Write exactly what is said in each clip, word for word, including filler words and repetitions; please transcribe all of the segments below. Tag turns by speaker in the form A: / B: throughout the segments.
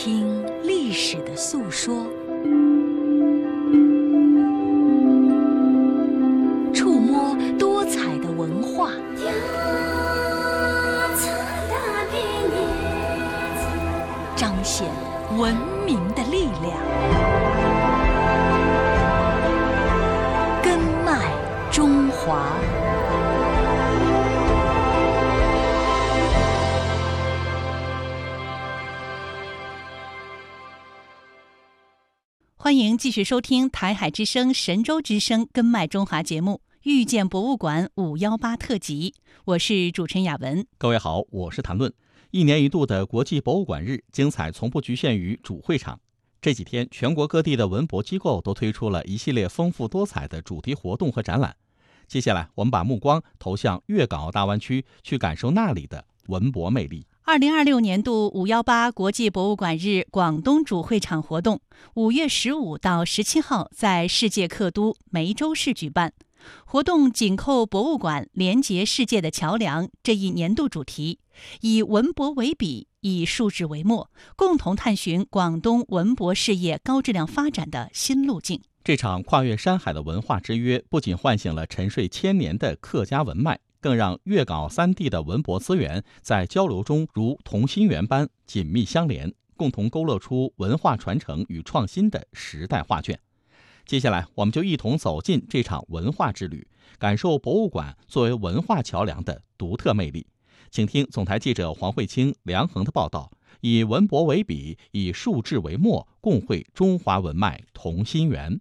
A: 听历史的诉说，触摸多彩的文化，彰显文明的力量。根脉中华。
B: 欢迎继续收听台海之声神州之声根脉中华节目遇见博物馆五一八特辑，我是主持人雅文。
C: 各位好，我是谭论。一年一度的国际博物馆日，精彩从不局限于主会场。这几天，全国各地的文博机构都推出了一系列丰富多彩的主题活动和展览。接下来，我们把目光投向粤港澳大湾区，去感受那里的文博魅力。
B: 二零二六年度五一八国际博物馆日广东主会场活动，五月十五到十七号在世界客都梅州市举办。活动紧扣博物馆连结世界的桥梁这一年度主题，以文博为笔，以数字为墨，共同探寻广东文博事业高质量发展的新路径。
C: 这场跨越山海的文化之约，不仅唤醒了沉睡千年的客家文脉，更让粤港澳三地的文博资源在交流中如同心圆般紧密相连，共同勾勒出文化传承与创新的时代画卷。接下来，我们就一同走进这场文化之旅，感受博物馆作为文化桥梁的独特魅力。请听总台记者黄慧清、梁恒的报道，以文博为笔，以数字为墨，共绘中华文脉同心圆。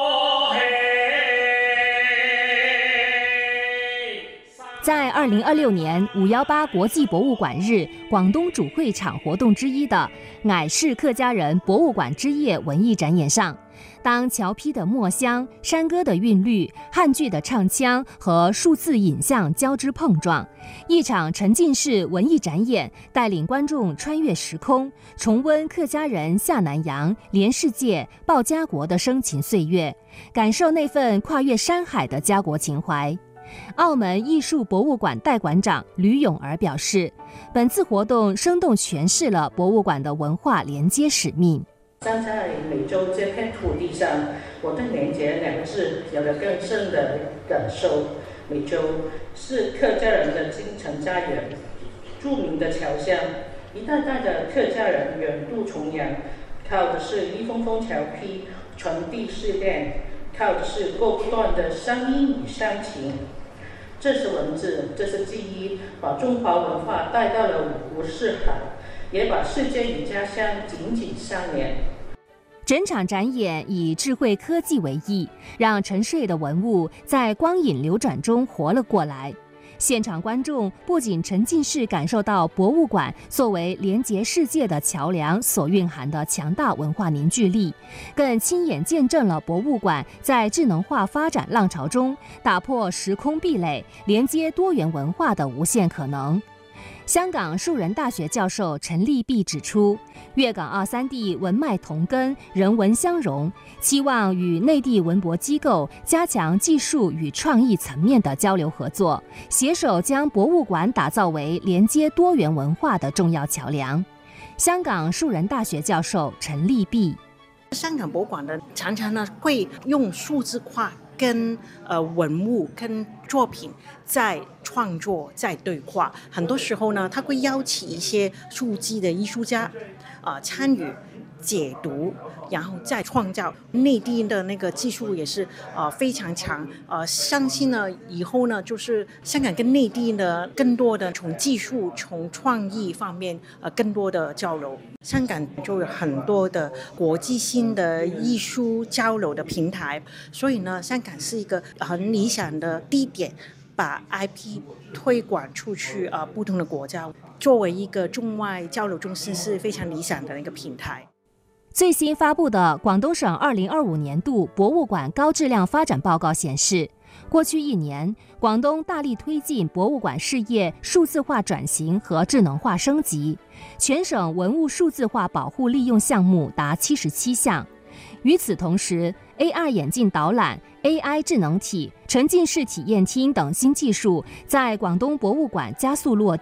D: 在二零二六年五一八国际博物馆日广东主会场活动之一的乃氏客家人博物馆之夜文艺展演上，当桥批的墨香、山歌的韵律、汉剧的唱腔和数字影像交织碰撞，一场沉浸式文艺展演带领观众穿越时空，重温客家人下南洋、连世界、报家国的生情岁月，感受那份跨越山海的家国情怀。澳门艺术博物馆代馆长吕永儿表示，本次活动生动诠释了博物馆的文化连接使命。
E: 站在梅州这片土地上，我对连结两个字有了更深的感受。梅州是客家人的精神家园，著名的侨乡，一代代的客家人远渡重洋，靠的是一封封桥批传递事件，靠的是割不断的乡音与乡情。这是文字，这是记忆，把中华文化带到了五湖四海，也把世界与家乡紧紧相连。
D: 整场展演以智慧科技为意，让沉睡的文物在光影流转中活了过来。现场观众不仅沉浸式感受到博物馆作为连结世界的桥梁所蕴含的强大文化凝聚力，更亲眼见证了博物馆在智能化发展浪潮中打破时空壁垒，连接多元文化的无限可能。香港树人大学教授陈立弼指出，粤港澳三地文脉同根，人文相融，期望与内地文博机构加强技术与创意层面的交流合作，携手将博物馆打造为连接多元文化的重要桥梁。香港树人大学教授陈立弼，
F: 香港博物馆呢，常常呢会用数字化跟呃文物跟作品在创作在对话，很多时候呢，他会邀请一些数字的艺术家啊、呃、参与解读，然后再创造。内地的那个技术也是呃非常强，呃相信呢以后呢，就是香港跟内地呢更多的从技术从创意方面呃更多的交流。香港就有很多的国际性的艺术交流的平台，所以呢，香港是一个很理想的地点，把 I P 推广出去啊、呃、不同的国家，作为一个中外交流中心是非常理想的一个平台。
D: 最新发布的广东省二零二五年度博物馆高质量发展报告显示，过去一年，广东大力推进博物馆事业数字化转型和智能化升级，全省文物数字化保护利用项目达七十七项。与此同时 ，A R 眼镜导览、A I 智能体、沉浸式体验厅等新技术在广东博物馆加速落地，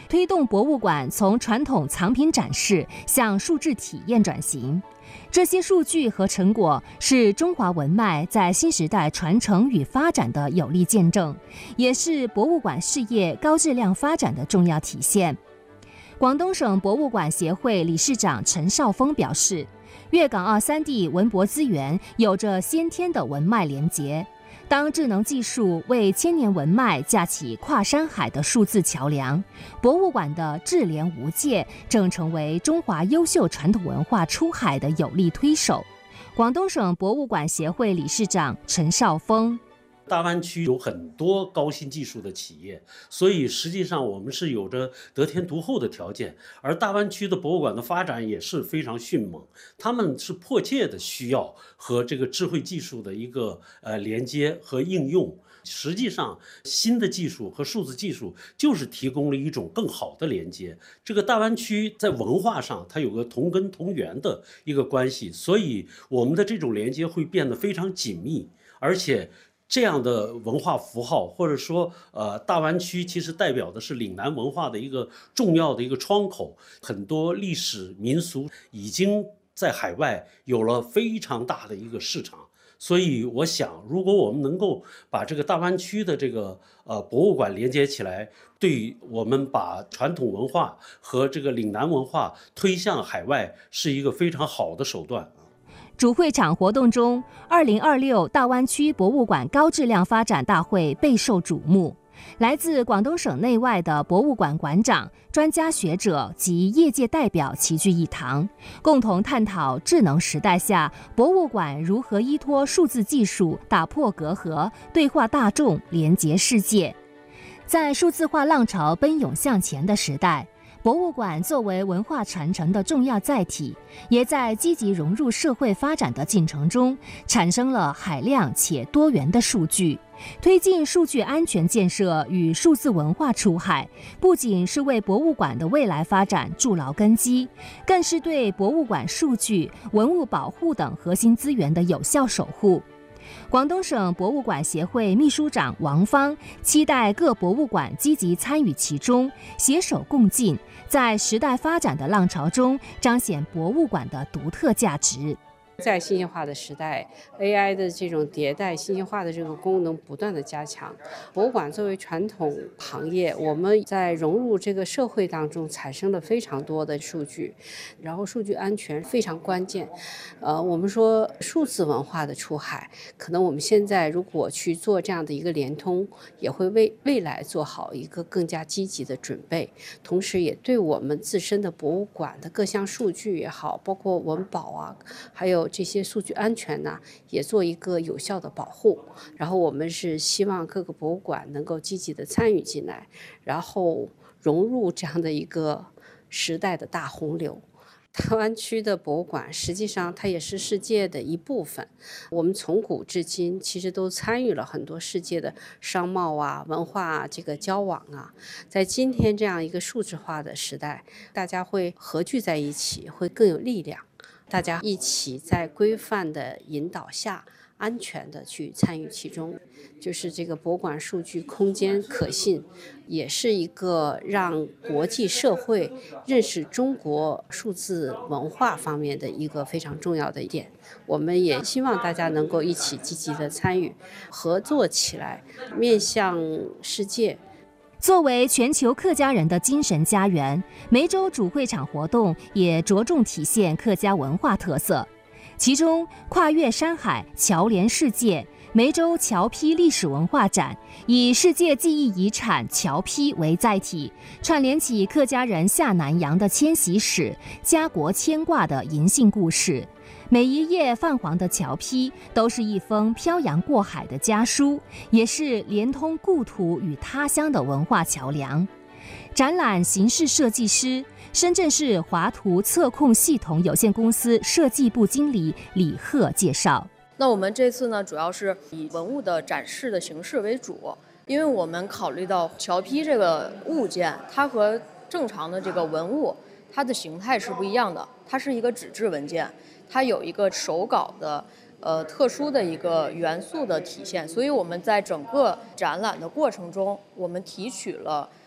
D: 推动博物馆从传统藏品展示向数字体验转型。这些数据和成果是中华文脉在新时代传承与发展的有力见证，也是博物馆事业高质量发展的重要体现。广东省博物馆协会理事长陈少峰表示，粤港澳三地文博资源有着先天的文脉连结，当智能技术为千年文脉架起跨山海的数字桥梁，博物馆的智联无界正成为中华优秀传统文化出海的有力推手。广东省博物馆协会理事长陈少峰，
G: 大湾区有很多高新技术的企业，所以实际上我们是有着得天独厚的条件，而大湾区的博物馆的发展也是非常迅猛，他们是迫切的需要和这个智慧技术的一个呃连接和应用。实际上，新的技术和数字技术就是提供了一种更好的连接。这个大湾区在文化上，它有个同根同源的一个关系，所以我们的这种连接会变得非常紧密，而且这样的文化符号，或者说，呃，大湾区其实代表的是岭南文化的一个重要的一个窗口，很多历史民俗已经在海外有了非常大的一个市场。所以我想，如果我们能够把这个大湾区的这个呃博物馆连接起来，对我们把传统文化和这个岭南文化推向海外，是一个非常好的手段。
D: 主会场活动中，二零二六大湾区博物馆高质量发展大会备受瞩目。来自广东省内外的博物馆馆长、专家学者及业界代表齐聚一堂，共同探讨智能时代下博物馆如何依托数字技术打破隔阂，对话大众，连结世界。在数字化浪潮奔涌向前的时代，博物馆作为文化传承的重要载体，也在积极融入社会发展的进程中，产生了海量且多元的数据。推进数据安全建设与数字文化出海，不仅是为博物馆的未来发展筑牢根基，更是对博物馆数据、文物保护等核心资源的有效守护。广东省博物馆协会秘书长王芳期待各博物馆积极参与其中，携手共进，在时代发展的浪潮中彰显博物馆的独特价值。
H: 在信息化的时代 ，A I 的这种迭代、信息化的这个功能不断的加强。博物馆作为传统行业，我们在融入这个社会当中产生了非常多的数据，然后数据安全非常关键。呃，我们说数字文化的出海，可能我们现在如果去做这样的一个联通，也会为未来做好一个更加积极的准备，同时也对我们自身的博物馆的各项数据也好，包括文保啊，还有这些数据安全呢，也做一个有效的保护。然后我们是希望各个博物馆能够积极的参与进来，然后融入这样的一个时代的大洪流。大湾区的博物馆实际上它也是世界的一部分，我们从古至今其实都参与了很多世界的商贸啊、文化啊这个交往啊。在今天这样一个数字化的时代，大家会合聚在一起，会更有力量。大家一起在规范的引导下，安全的去参与其中，就是这个博物馆数据空间可信，也是一个让国际社会认识中国数字文化方面的一个非常重要的一点。我们也希望大家能够一起积极的参与，合作起来，面向世界。
D: 作为全球客家人的精神家园，梅州主会场活动也着重体现客家文化特色。其中，跨越山海、桥连世界梅州桥坯历史文化展，以世界记忆遗产桥坯为载体，串联起客家人下南洋的迁徙史、家国牵挂的银杏故事。每一页泛黄的桥坯都是一封漂洋过海的家书，也是连通故土与他乡的文化桥梁。展览形式设计师、深圳市华图测控系统有限公司设计部经理李贺介绍。
I: 那我们这次呢，主要是以文物的展示的形式为主，因为我们考虑到桥坯这个物件，它和正常的这个文物，它的形态是不一样的，它是一个纸质文件。它有一个手稿的呃特殊的一个元素的体现，所以我们在整个展览的过程中，我们提取了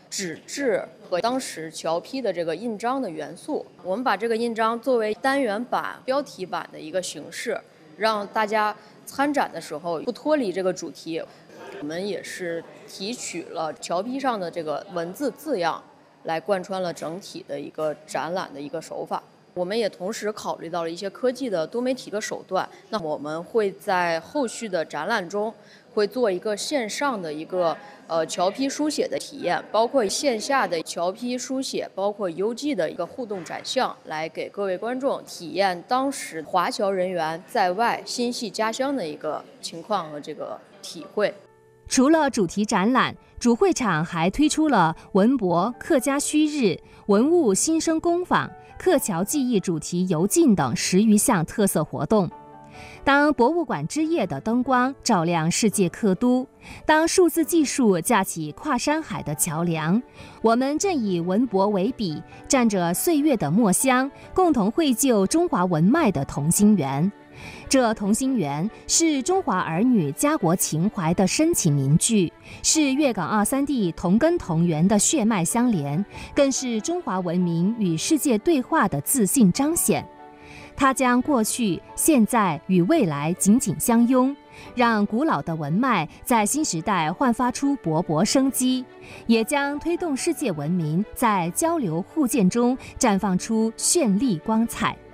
I: 纸质和当时侨批的这个印章的元素。我们把这个印章作为单元版、标题版的一个形式，让大家参展的时候不脱离这个主题。我们也是提取了侨批上的这个文字字样，来贯穿了整体的一个展览的一个手法。我们也同时考虑到了一些科技的多媒体的手段。那我们会在后续的展览中，会做一个线上的一个呃侨批书写的体验，包括线下的侨批书写，包括邮寄的一个互动展项，来给各位观众体验当时华侨人员在外心系家乡的一个情况和这个体会。
D: 除了主题展览，主会场还推出了文博、客家墟日、文物新生工坊、客侨记忆主题游进等十余项特色活动。当博物馆之夜的灯光照亮世界客都，当数字技术架起跨山海的桥梁，我们正以文博为笔，蘸着岁月的墨香，共同绘就中华文脉的同心圆。这同心圆是中华儿女家国情怀的深情凝聚，是粤港澳三地同根同源的血脉相连，更是中华文明与世界对话的自信彰显。它将过去、现在与未来紧紧相拥，让古老的文脉在新时代焕发出勃勃生机，也将推动世界文明在交流互鉴中绽放出绚丽光彩。